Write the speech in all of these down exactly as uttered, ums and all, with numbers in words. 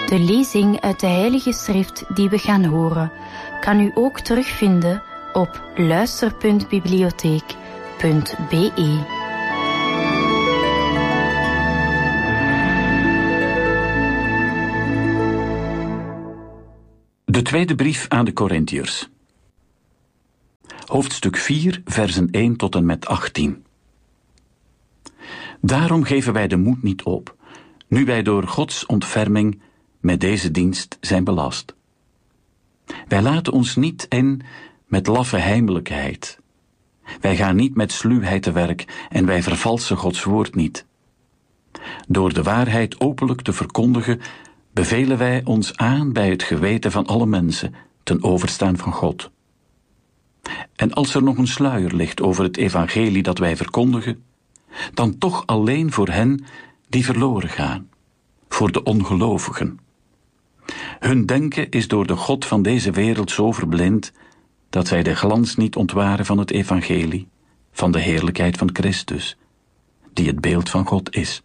De lezing uit de Heilige Schrift die we gaan horen, kan u ook terugvinden op luister punt bibliotheek punt b e. De tweede brief aan de Korintiërs. Hoofdstuk vier, versen één tot en met achttien. Daarom geven wij de moed niet op, nu wij door Gods ontferming met deze dienst zijn belast. Wij laten ons niet in met laffe heimelijkheid. Wij gaan niet met sluwheid te werk en wij vervalsen Gods woord niet. Door de waarheid openlijk te verkondigen, bevelen wij ons aan bij het geweten van alle mensen, ten overstaan van God. En als er nog een sluier ligt over het evangelie dat wij verkondigen, dan toch alleen voor hen die verloren gaan, voor de ongelovigen. Hun denken is door de God van deze wereld zo verblind, dat zij de glans niet ontwaren van het evangelie, van de heerlijkheid van Christus, die het beeld van God is.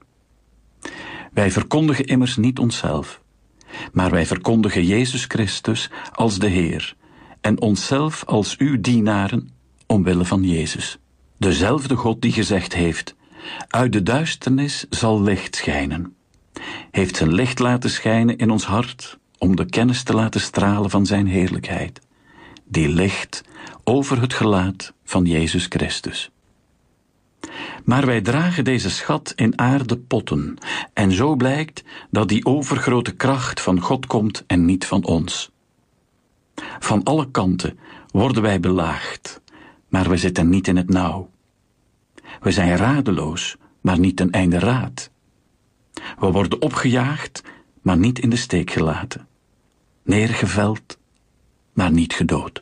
Wij verkondigen immers niet onszelf, maar wij verkondigen Jezus Christus als de Heer, en onszelf als uw dienaren, omwille van Jezus. Dezelfde God die gezegd heeft, uit de duisternis zal licht schijnen, heeft zijn licht laten schijnen in ons hart, om de kennis te laten stralen van zijn heerlijkheid, die ligt over het gelaat van Jezus Christus. Maar wij dragen deze schat in aarden potten, en zo blijkt dat die overgrote kracht van God komt en niet van ons. Van alle kanten worden wij belaagd, maar we zitten niet in het nauw. We zijn radeloos, maar niet ten einde raad. We worden opgejaagd, maar niet in de steek gelaten. Neergeveld, maar niet gedood.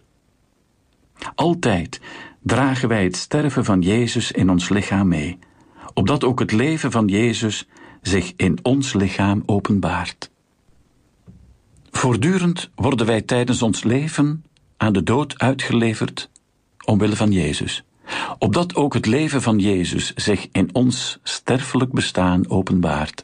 Altijd dragen wij het sterven van Jezus in ons lichaam mee, opdat ook het leven van Jezus zich in ons lichaam openbaart. Voortdurend worden wij tijdens ons leven aan de dood uitgeleverd omwille van Jezus, opdat ook het leven van Jezus zich in ons sterfelijk bestaan openbaart.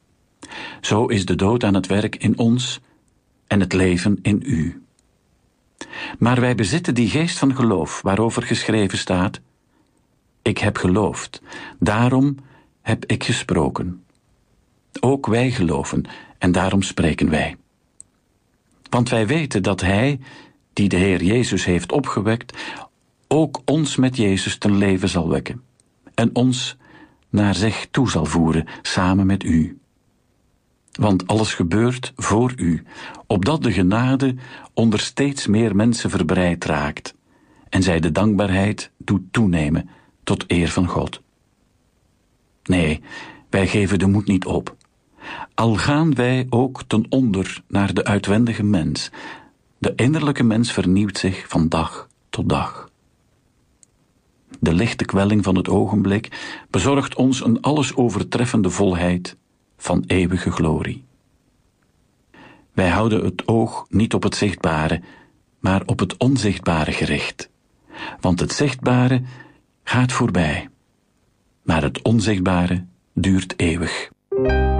Zo is de dood aan het werk in ons en het leven in u. Maar wij bezitten die geest van geloof waarover geschreven staat, ik heb geloofd, daarom heb ik gesproken. Ook wij geloven en daarom spreken wij. Want wij weten dat Hij, die de Heer Jezus heeft opgewekt, ook ons met Jezus ten leven zal wekken en ons naar zich toe zal voeren samen met u. Want alles gebeurt voor u, opdat de genade onder steeds meer mensen verbreid raakt en zij de dankbaarheid doet toenemen tot eer van God. Nee, wij geven de moed niet op. Al gaan wij ook ten onder naar de uitwendige mens, de innerlijke mens vernieuwt zich van dag tot dag. De lichte kwelling van het ogenblik bezorgt ons een alles overtreffende volheid van eeuwige glorie. Wij houden het oog niet op het zichtbare, maar op het onzichtbare gericht. Want het zichtbare gaat voorbij, maar het onzichtbare duurt eeuwig.